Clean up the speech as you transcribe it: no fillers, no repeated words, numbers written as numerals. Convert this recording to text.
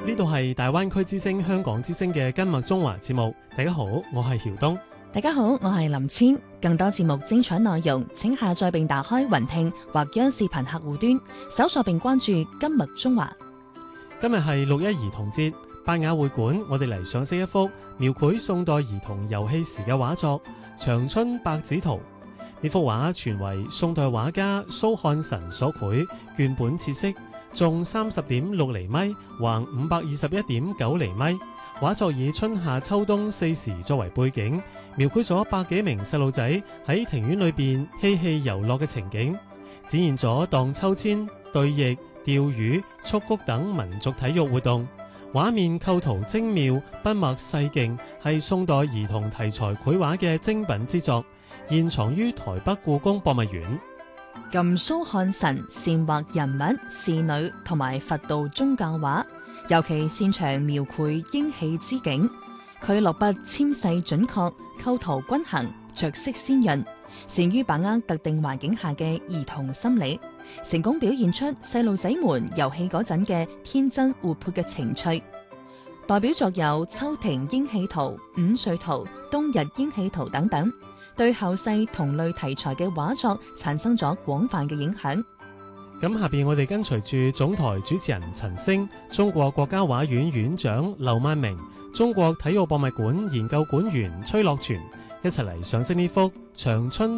呢度係大灣區之聲香港之聲嘅今日中華節目。大家好，我係曉東。 大家好，我係林千。更多節目精彩內容，請下載並打開雲聽或央視頻客戶端，搜索並關注今日中華。 今日係6·1兒童節，百雅會館我哋嚟賞識一幅描繪宋代兒童遊戲時嘅畫作《長春百子圖》。呢幅畫全為宋代畫家蘇漢臣所繪，絹本切色，重30.6厘米，橫521.9厘米。畫作以春夏秋冬4時作為背景，描繪咗百幾名細路仔喺庭院裏邊嬉戲遊樂嘅情景，展現咗盪秋千、對弈、釣魚、蹴鞠等民族體育活動。畫面構圖精妙，筆墨細勁，係宋代兒童題材繪畫嘅精品之作，現藏於台北故宮博物院。 咁蘇漢臣擅畫人物、仕女同埋佛道宗教畫，尤其擅長描繪英氣之景。佢落筆纖細準確，構圖均衡，着色鮮潤，善於把握特定環境下嘅兒童心理，成功表現出細路仔們遊戲嗰陣嘅天真活潑嘅情趣。代表作有《秋庭英氣圖》《午睡圖》《冬日英氣圖》等等，對後世同類題材嘅畫作產生咗廣泛嘅影響。 咁下邊我哋跟隨住總台主持人陳星、中國國家畫院院長劉萬明、中國體育博物館研究館員崔樂全一齊嚟賞識呢幅長春